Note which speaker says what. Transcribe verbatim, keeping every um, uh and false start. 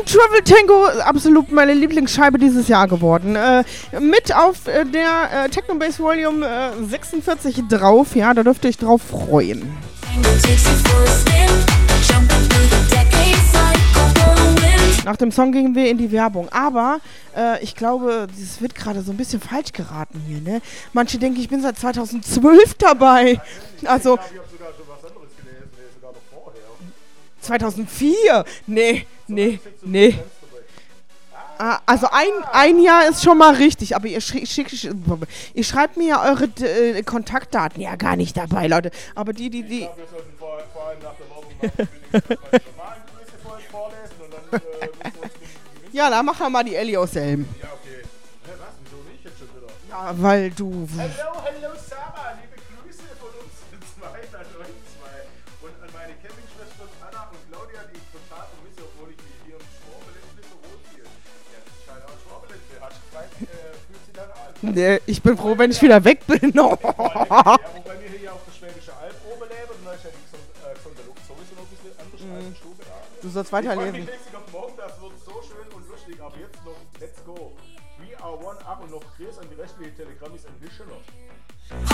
Speaker 1: Travel Tango, absolut meine Lieblingsscheibe dieses Jahr geworden. Äh, mit auf äh, der äh, Techno Bass Volume äh, sechsundvierzig drauf, ja, da dürft ihr euch drauf freuen. Nach dem Song gingen wir in die Werbung, aber äh, ich glaube, das wird gerade so ein bisschen falsch geraten hier, ne? Manche denken, ich bin seit zweitausendzwölf dabei. Also zweitausendvier? Nee, nee, nee. Ah, also ein, ein Jahr ist schon mal richtig, aber ihr, schri- schick, ihr schreibt mir ja eure äh, Kontaktdaten ja gar nicht dabei, Leute. Aber die, die, die... Ja, da machen wir mal die Ellie aus Helm.
Speaker 2: Ja, okay. Hä, was? Wieso nicht jetzt schon wieder?
Speaker 1: Ja, weil du...
Speaker 2: Hallo, hallo Sarah, liebe Grüße von uns zwei, an euch zwei. Und an meine Campingschwestern Anna und Claudia, die ich total vermisse, obwohl ich mich hier im Schwabeländle so wohl fühle. Ja, das ist halt auch Schwabeländle. Hast du gefragt, äh, fühlt sich dann an?
Speaker 1: Nee, ich bin froh, wenn ich wieder weg bin.
Speaker 2: Ja, wobei wir hier auf der Schwäbische Alb oben leben, und da ist ja die gesunde Luft sowieso noch ein bisschen anders als in Stube da.
Speaker 1: Du sollst
Speaker 2: Ich freue
Speaker 1: weiterlesen.
Speaker 2: mich nächstes auf morgen, das wird so schön und lustig, aber jetzt noch, let's go. We are one up und noch Chris an die restliche Telegram ist ein bisschen noch.